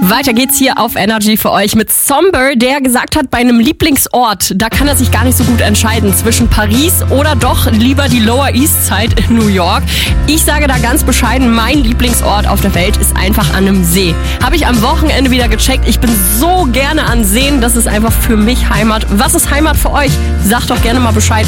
Weiter geht's hier auf Energy für euch mit Somber, der gesagt hat, bei einem Lieblingsort, da kann er sich gar nicht so gut entscheiden zwischen Paris oder doch lieber die Lower East Side in New York. Ich sage da ganz bescheiden, mein Lieblingsort auf der Welt ist einfach an einem See. Habe ich am Wochenende wieder gecheckt. Ich bin so gerne an Seen, das ist einfach für mich Heimat. Was ist Heimat für euch? Sagt doch gerne mal Bescheid.